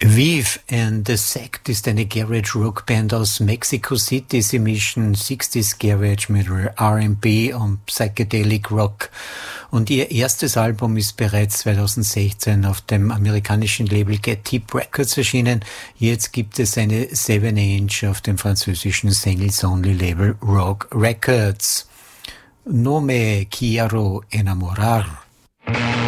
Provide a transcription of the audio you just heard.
Vive and the Sect ist eine Garage-Rock-Band aus Mexico City. Sie mischen 60s Garage mit R&B und Psychedelic Rock. Und ihr erstes Album ist bereits 2016 auf dem amerikanischen Label Get Deep Records erschienen. Jetzt gibt es eine 7-Inch auf dem französischen Singles-Only-Label Rock Records. No me quiero enamorar.